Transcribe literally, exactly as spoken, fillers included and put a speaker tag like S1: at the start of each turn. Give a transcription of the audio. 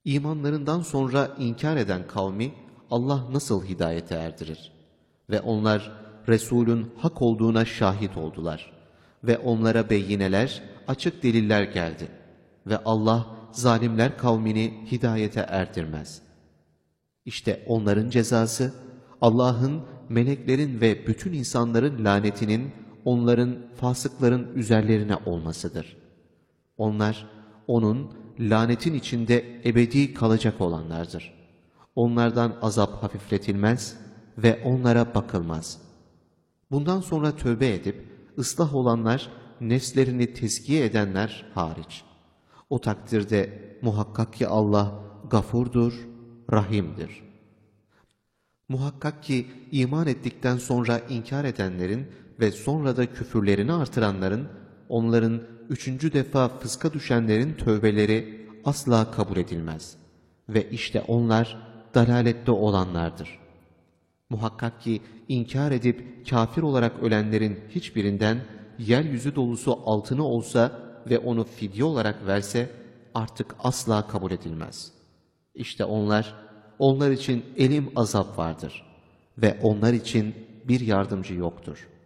S1: İmanlarından sonra inkar eden kavmi Allah nasıl hidayete erdirir? Ve onlar Resul'ün hak olduğuna şahit oldular. Ve onlara beyineler, açık deliller geldi. Ve Allah zalimler kavmini hidayete erdirmez. İşte onların cezası, Allah'ın, meleklerin ve bütün insanların lanetinin onların, fasıkların üzerlerine olmasıdır. Onlar, onun lanetin içinde ebedi kalacak olanlardır. Onlardan azap hafifletilmez ve onlara bakılmaz. Bundan sonra tövbe edip ıslah olanlar, nefslerini tezkiye edenler hariç. O takdirde muhakkak ki Allah gafurdur, rahimdir. Muhakkak ki iman ettikten sonra inkar edenlerin ve sonra da küfürlerini artıranların, onların üçüncü defa fıska düşenlerin tövbeleri asla kabul edilmez. Ve işte onlar dalalette olanlardır. Muhakkak ki inkar edip kafir olarak ölenlerin hiçbirinden yeryüzü dolusu altını olsa ve onu fidye olarak verse artık asla kabul edilmez. İşte onlar, onlar için elim azap vardır ve onlar için bir yardımcı yoktur.